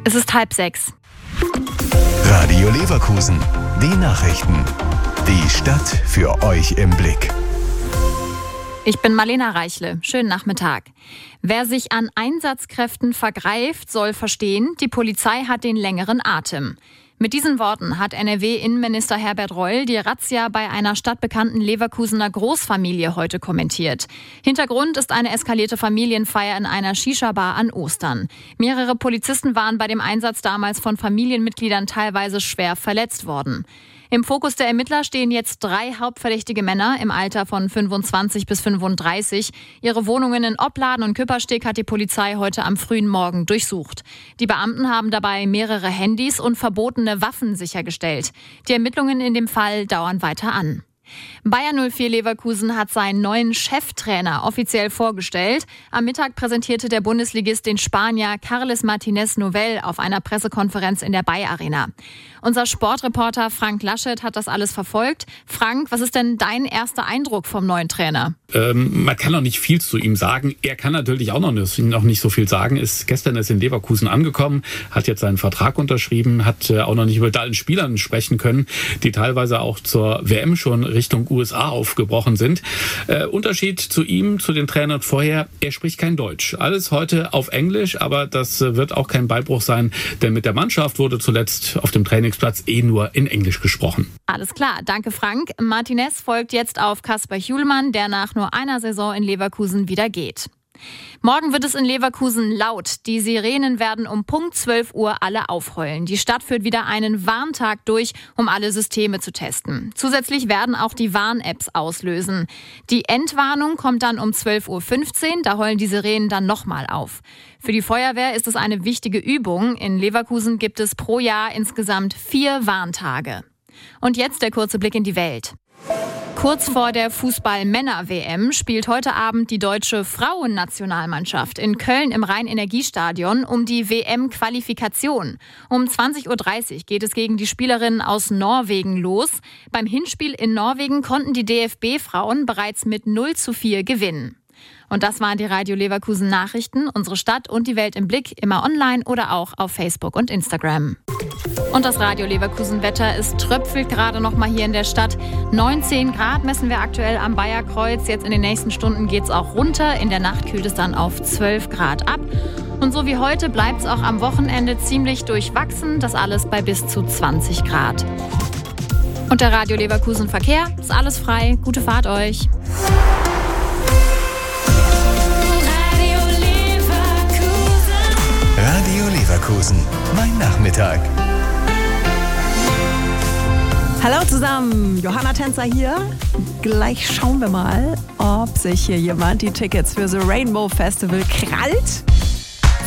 Es ist 5:30. Radio Leverkusen, die Nachrichten. Die Stadt für euch im Blick. Ich bin Marlena Reichle. Schönen Nachmittag. Wer sich an Einsatzkräften vergreift, soll verstehen, die Polizei hat den längeren Atem. Mit diesen Worten hat NRW-Innenminister Herbert Reul die Razzia bei einer stadtbekannten Leverkusener Großfamilie heute kommentiert. Hintergrund ist eine eskalierte Familienfeier in einer Shisha-Bar an Ostern. Mehrere Polizisten waren bei dem Einsatz damals von Familienmitgliedern teilweise schwer verletzt worden. Im Fokus der Ermittler stehen jetzt 3 hauptverdächtige Männer im Alter von 25 bis 35. Ihre Wohnungen in Opladen und Küppersteg hat die Polizei heute am frühen Morgen durchsucht. Die Beamten haben dabei mehrere Handys und verbotene Waffen sichergestellt. Die Ermittlungen in dem Fall dauern weiter an. Bayer 04 Leverkusen hat seinen neuen Cheftrainer offiziell vorgestellt. Am Mittag präsentierte der Bundesligist den Spanier Carles Martínez Novell auf einer Pressekonferenz in der Bayer Arena. Unser Sportreporter Frank Laschet hat das alles verfolgt. Frank, was ist denn dein erster Eindruck vom neuen Trainer? Man kann noch nicht viel zu ihm sagen. Er kann natürlich auch noch nicht so viel sagen. Gestern ist in Leverkusen angekommen, hat jetzt seinen Vertrag unterschrieben, hat auch noch nicht mit allen Spielern sprechen können, die teilweise auch zur WM schon Richtung USA aufgebrochen sind. Unterschied zu ihm, zu den Trainern vorher, er spricht kein Deutsch. Alles heute auf Englisch, aber das wird auch kein Beinbruch sein, denn mit der Mannschaft wurde zuletzt auf dem Trainingsplatz nur in Englisch gesprochen. Alles klar, danke Frank. Martínez folgt jetzt auf Kasper Hjulmand, der nach nur einer Saison in Leverkusen wieder geht. Morgen wird es in Leverkusen laut. Die Sirenen werden um Punkt 12 Uhr alle aufheulen. Die Stadt führt wieder einen Warntag durch, um alle Systeme zu testen. Zusätzlich werden auch die Warn-Apps auslösen. Die Endwarnung kommt dann um 12:15 Uhr. Da heulen die Sirenen dann nochmal auf. Für die Feuerwehr ist es eine wichtige Übung. In Leverkusen gibt es pro Jahr insgesamt 4 Warntage. Und jetzt der kurze Blick in die Welt. Kurz vor der Fußball-Männer-WM spielt heute Abend die deutsche Frauennationalmannschaft in Köln im Rhein-Energiestadion um die WM-Qualifikation. Um 20:30 Uhr geht es gegen die Spielerinnen aus Norwegen los. Beim Hinspiel in Norwegen konnten die DFB-Frauen bereits mit 0:4 gewinnen. Und das waren die Radio Leverkusen Nachrichten. Unsere Stadt und die Welt im Blick, immer online oder auch auf Facebook und Instagram. Und das Radio Leverkusen Wetter, es tröpfelt gerade noch mal hier in der Stadt. 19 Grad messen wir aktuell am Bayerkreuz. Jetzt in den nächsten Stunden geht es auch runter. In der Nacht kühlt es dann auf 12 Grad ab. Und so wie heute bleibt es auch am Wochenende ziemlich durchwachsen. Das alles bei bis zu 20 Grad. Und der Radio Leverkusen Verkehr, ist alles frei. Gute Fahrt euch. Radio Leverkusen, mein Nachmittag. Hallo zusammen, Johanna Tänzer hier. Gleich schauen wir mal, ob sich hier jemand die Tickets für The Rainbow Festival krallt.